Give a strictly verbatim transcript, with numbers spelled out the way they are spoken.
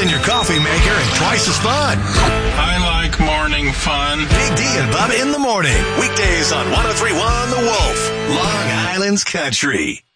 than your coffee maker and twice as fun. I like morning fun. Big D and Bubba in the morning. Weekdays on one oh three point one The Wolf, Long Island's Country.